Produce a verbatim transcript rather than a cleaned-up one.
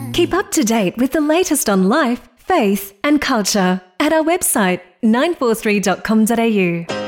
Keep up to date with the latest on life, faith and culture at our website nine four three dot com dot a u.